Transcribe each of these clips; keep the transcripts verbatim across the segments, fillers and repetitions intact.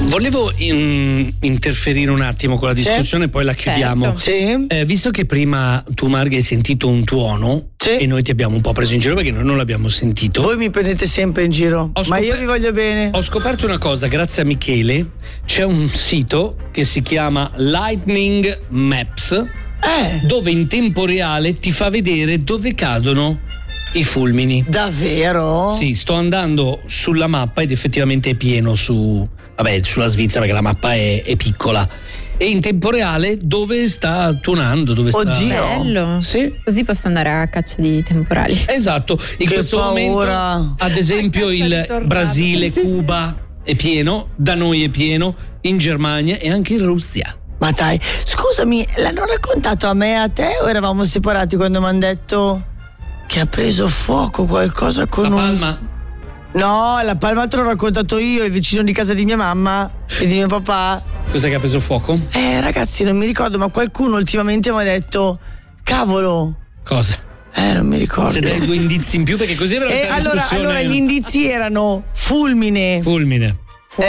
Volevo in, interferire un attimo con la discussione, sì, poi la chiudiamo. Certo. Sì. Eh, visto che prima tu, Marghe, hai sentito un tuono, sì, e noi ti abbiamo un po' preso in giro perché noi non l'abbiamo sentito. Voi mi prendete sempre in giro, Ho ma scop- io vi voglio bene. Ho scoperto una cosa, grazie a Michele. C'è un sito che si chiama Lightning Maps, eh. dove in tempo reale ti fa vedere dove cadono i fulmini. Davvero? Sì, sto andando sulla mappa ed effettivamente è pieno su, vabbè, sulla Svizzera, perché la mappa è, è piccola. E in tempo reale dove sta tuonando, dove sta. Oddio, bello. Sì. Così posso andare a caccia di temporali. Esatto. In che questo paura. momento, ad esempio, il Brasile, sì, Cuba sì, è pieno, da noi è pieno, in Germania e anche in Russia. Ma dai, scusami, l'hanno raccontato a me e a te o eravamo separati quando mi hanno detto che ha preso fuoco qualcosa con La un... Palma? No, la Palma te l'ho raccontato io, il vicino di casa di mia mamma e di mio papà. Cos'è che ha preso fuoco? Eh ragazzi, non mi ricordo, ma qualcuno ultimamente mi ha detto cavolo. Cosa? Eh, non mi ricordo. Se dai due indizi in più, perché così è veramente eh, una allora, discussione. allora gli indizi erano fulmine. Fulmine.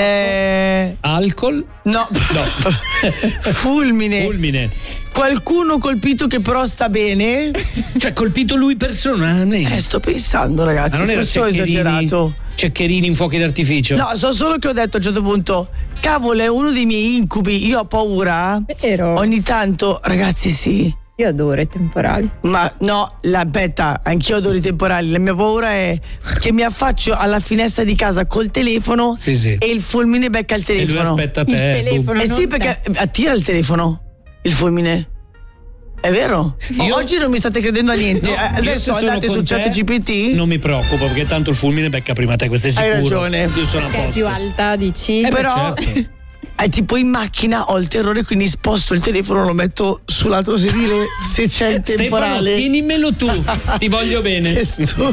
Eh... Alcol? No. No. Fulmine. Fulmine. Qualcuno colpito che però sta bene. Cioè, colpito lui personalmente. Eh, sto pensando, ragazzi. Ma non era forse ho esagerato. Ceccherini in fuochi d'artificio? No, so solo che ho detto a un certo punto, cavolo, è uno dei miei incubi. Io ho paura. Vero. Ogni tanto, ragazzi, sì. Io adoro i temporali. Ma no, la aspetta, anch'io adoro i temporali. La mia paura è che mi affaccio alla finestra di casa col telefono, sì, sì, e il fulmine becca il telefono. E lui aspetta te. Il telefono. Eh sì, perché te. attira il telefono, il fulmine. È vero? Io... Oggi non mi state credendo a niente. No, adesso andate su ChatGPT. Non mi preoccupo, perché tanto il fulmine becca prima te, questo è sicuro. Hai ragione. Io sono a posto. È più alta, dici? Eh però beh, certo. È tipo in macchina ho il terrore, quindi sposto il telefono, lo metto sull'altro sedile se c'è il temporale. Stefano, tienimelo tu, ti voglio bene. Che stupido.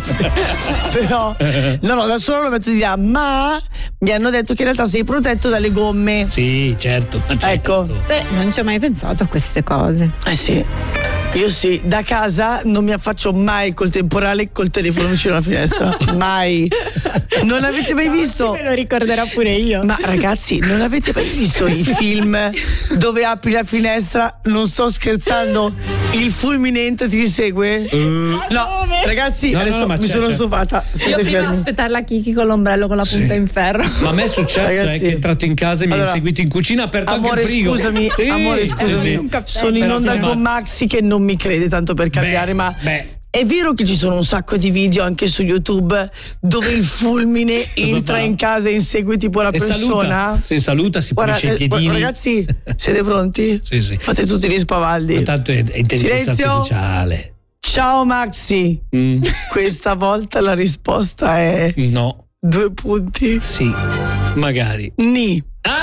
Però no, no, da solo lo metto di là, ma mi hanno detto che in realtà sei protetto dalle gomme. Sì, certo. certo. Ecco. Eh, non ci ho mai pensato a queste cose. Eh sì. Io sì, da casa non mi affaccio mai col temporale col telefono vicino alla finestra. Mai. Non avete mai visto? Me lo ricorderò pure io. Ma ragazzi, non avete mai visto i film dove apri la finestra? Non sto scherzando. Il fulmine entra e ti segue? Uh, no, ragazzi, no, adesso no, no, mi sono stufata. State Io prima fermi. aspettare la Kiki con l'ombrello con la punta sì. in ferro. Ma a me è successo Ragazzi, eh, che è entrato in casa e mi allora, ha seguito in cucina, ha aperto amore, anche il frigo. scusami, sì, amore, scusami. sì. Sono in Però onda filmato. con Maxi che non mi crede, tanto per cambiare, beh, ma beh. è vero che ci sono un sacco di video anche su YouTube dove il fulmine entra fa? in casa e insegue tipo la E persona? saluta. Sì, saluta, si Guarda, pulisce i eh, piedini. ragazzi, siete pronti? Sì, sì. Fate tutti gli spavaldi. Ma tanto è, è intelligenza Silenzio. artificiale. Ciao Maxi. Mm. Questa volta la risposta è No. due punti. Sì, magari. Ni.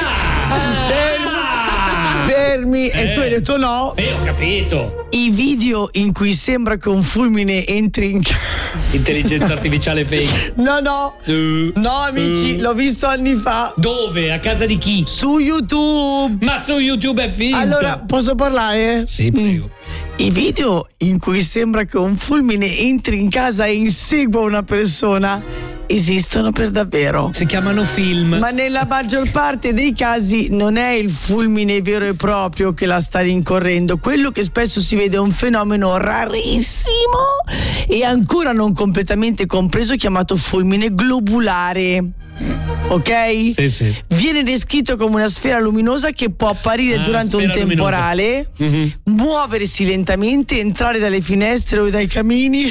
Ah! Fermi, fermi. Eh. E tu hai detto no. Eh, ho capito. I video in cui sembra che un fulmine entri in casa. Intelligenza artificiale fake. No, no. Uh, No, amici, uh. l'ho visto anni fa. Dove? A casa di chi? Su YouTube. Ma su YouTube è finto. Allora, posso parlare? Sì, prego. I video in cui sembra che un fulmine entri in casa e insegua una persona esistono per davvero. Si chiamano film. Ma nella maggior parte dei casi non è il fulmine vero e proprio che la sta rincorrendo. Quello che spesso si vede è un fenomeno rarissimo e ancora non completamente compreso, chiamato fulmine globulare. Ok? Sì, sì. Viene descritto come una sfera luminosa che può apparire Ah, durante un sfera temporale, mm-hmm. muoversi lentamente, entrare dalle finestre o dai camini.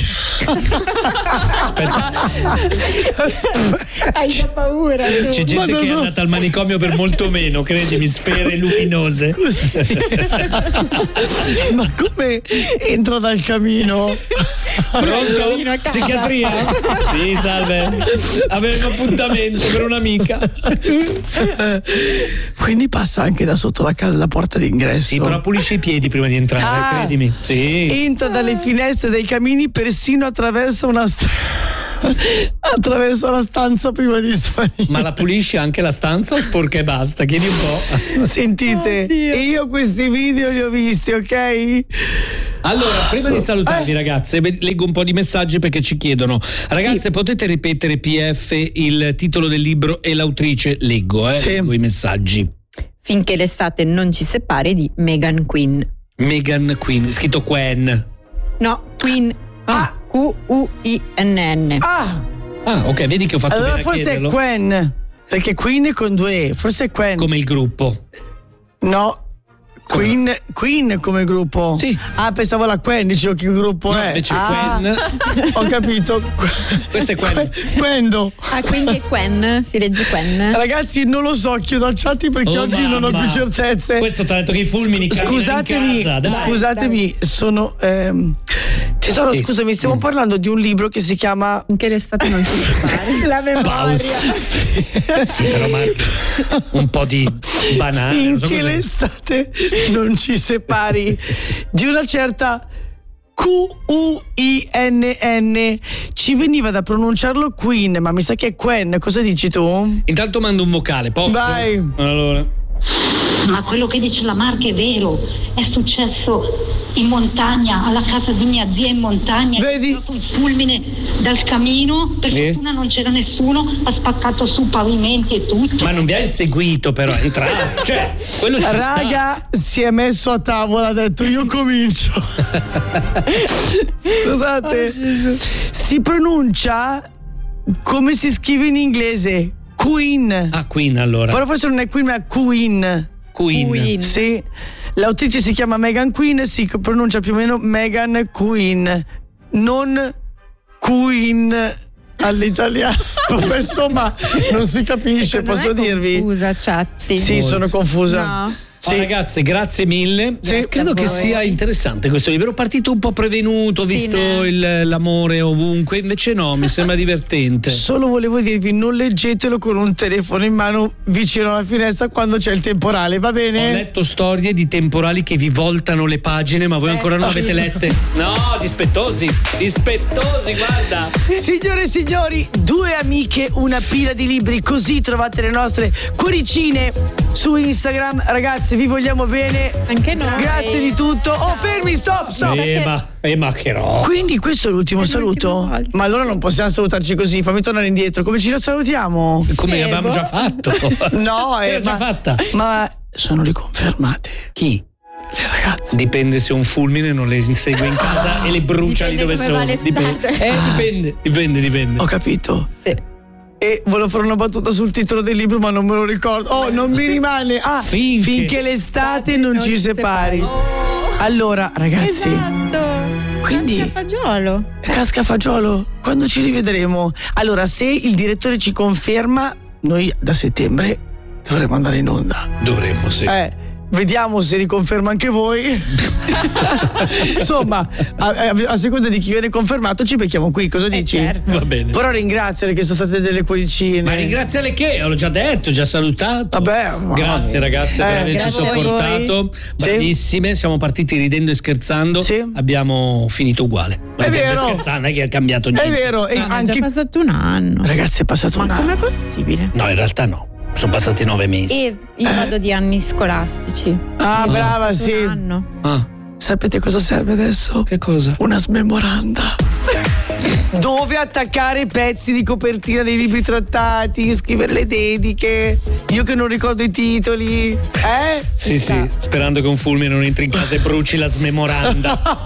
Aspetta. Hai già paura. Tu. C'è gente Ma no, che no. è andata al manicomio per molto meno, credimi, sfere luminose. Ma come entra dal camino? Pronto? Psichiatria? Sì, salve. Avevo appuntamento per un'amica. Quindi passa anche da sotto la, casa, la porta d'ingresso. Sì, però pulisci i piedi prima di entrare, Ah, credimi. Sì. entra dalle finestre dei camini, persino attraverso una st- attraverso la stanza prima di svanire. Ma la pulisci anche la stanza o sporca e basta? Chiedi un po'. Sentite, Oddio. io questi video li ho visti, ok? Allora, prima So- di salutarvi eh. ragazze, ve- leggo un po' di messaggi perché ci chiedono: ragazze, potete ripetere P F il titolo del libro e l'autrice? Leggo, eh, Sì. leggo i messaggi. Finché l'estate non ci separi di Meghan Quinn. Meghan Quinn, scritto Quen. No, Quinn. Ah. Q U I N N. Ah, Ah, ok, vedi che ho fatto allora bene a forse è chiederlo. Quen. Perché Queen è con due E, forse è Quen. Come il gruppo. No. Queen, Queen come gruppo? Sì. Ah, pensavo la Quen, dicevo che gruppo No, è. invece ah, Quen. Ho capito. Questo è Quen. Quendo. Ah, quindi è Quen, si legge Quen. Ragazzi, non lo so, chiedo al chat perché Oh, oggi non ho mamma. più certezze. Questo ti ha detto che i fulmini camminano Scusatemi, in casa, dai. scusatemi, sono. Ehm, tesoro, Sì. scusami, stiamo parlando di un libro che si chiama. Finché l'estate non si separi. La memoria. Pausa. Sì, però Marco, un po' di banane. non so Finché cos'è. l'estate non ci separi, di una certa Q U I N N. Ci veniva da pronunciarlo Queen, ma mi sa che è Quen. Cosa dici tu? Intanto mando un vocale, posso? Vai. Allora. Ma quello che dice la Marca è vero, è successo in montagna, alla casa di mia zia in montagna. Vedi? È arrivato un fulmine dal camino, per Sì. fortuna non c'era nessuno, ha spaccato su pavimenti e tutto. Ma non vi ha inseguito però, è entrato. Cioè, quello ci sta. Raga, si è messo a tavola, ha detto io comincio. Scusate, si pronuncia come si scrive in inglese, Queen. Ah, Queen allora. Però forse non è Queen, ma è Queen. Queen. Queen. Sì, l'autrice si chiama Meghan Quinn, si pronuncia più o meno Meghan Queen, non Queen all'italiano. Insomma, non si capisce, Secondo posso me è dirvi? Confusa, Chatti. Sì, Molto. sono confusa. No. Oh, ragazze, grazie mille. Sì. Credo che a voi. sia interessante questo libro. Ero partito un po' prevenuto, Sì, visto ne? il- l'amore ovunque, invece no, mi sembra divertente. Solo volevo dirvi, non leggetelo con un telefono in mano vicino alla finestra quando c'è il temporale, va Ho bene? letto storie di temporali che vi voltano le pagine, ma voi Eh, ancora non sì. avete lette. No, dispettosi, dispettosi, guarda. Signore e signori, due amiche, una pila di libri, così trovate le nostre cuoricine su Instagram. Ragazzi, vi vogliamo bene. Anche noi. Grazie di tutto. Oh, Ciao. fermi, stop, stop. Eh, ma, eh, ma che roba. Quindi questo è l'ultimo È saluto? l'ultima volta. Ma allora non possiamo salutarci così, fammi tornare indietro. Come ci salutiamo? Come Eh, abbiamo boh. già fatto. No, Era eh, già ma, fatta. ma sono riconfermate Chi? le ragazze. Dipende se un fulmine non le insegue in casa e le brucia lì Dipende dove come va sono. l'estate. Dipende. Eh, dipende, dipende, dipende. Ho capito. Sì. E volevo fare una battuta sul titolo del libro, ma non me lo ricordo. Oh, non mi rimane. Ah, Finché- finché, l'estate non, ci separi. Allora, ragazzi, Esatto. Quindi- Cascafagiolo. Cascafagiolo, quando ci rivedremo? Allora, se il direttore ci conferma, noi da settembre dovremo andare in onda. Dovremmo, sì. Eh, vediamo se riconferma anche voi. Insomma, a, a- a seconda di chi viene confermato, ci becchiamo qui. Cosa dici? certo. Va bene. Però ringraziare che sono state delle cuoricine. Ma ringraziale che, l'ho già detto, già salutato. Vabbè, ma- Grazie ragazze Eh, per averci grazie a voi. sopportato. Sì. Bravissime, siamo partiti ridendo e scherzando. Sì. Abbiamo finito uguale. Ma È ridendo vero. e scherzando, non è che è cambiato niente. È vero, e Ma è già anche. passato un anno. Ragazzi, è passato un Ma anno. com'è possibile? No, in realtà no. Sono passati nove mesi. E io vado di anni scolastici. Ah, È brava, passato sì. Un anno. Ah, Sapete cosa serve adesso? che cosa? Una smemoranda. Dove attaccare i pezzi di copertina dei libri trattati, scrivere le dediche. Io che non ricordo i titoli. Eh? Sì, sì, sperando che un fulmine non entri in casa e bruci la smemoranda.